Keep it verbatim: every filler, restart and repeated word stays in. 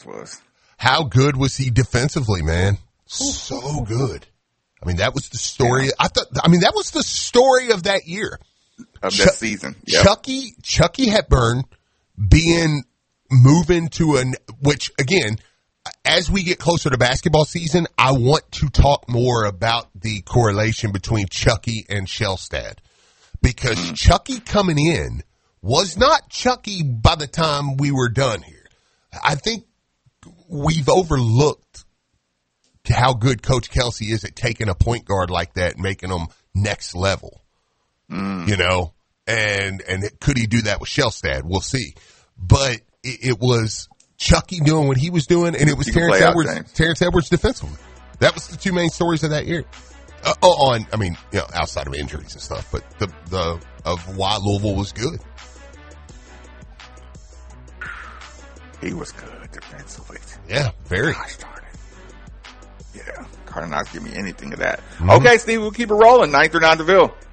was. How good was he defensively, man? So good. I mean, that was the story. Yeah. I thought, I mean, that was the story of that year. Of Ch- that season. Yep. Chucky, Chucky Hepburn being, moving to an, which again, as we get closer to basketball season, I want to talk more about the correlation between Chucky and Shellstad. Because mm. Chucky coming in was not Chucky by the time we were done here. I think we've overlooked how good Coach Kelsey is at taking a point guard like that and making them next level. Mm. You know, and and could he do that with Shellstad? We'll see. But it, it was Chucky doing what he was doing, and it was Terrence Edwards. Terrence Edwards defensively. That was the two main stories of that year. Uh, on, I mean, you know, outside of injuries and stuff, but the the of why Louisville was good. He was good defensively. Yeah, very. Gosh darn it. Yeah, Carter Knox give me anything of that. Mm-hmm. Okay, Steve, we'll keep it rolling. Ninth or nine DeVille.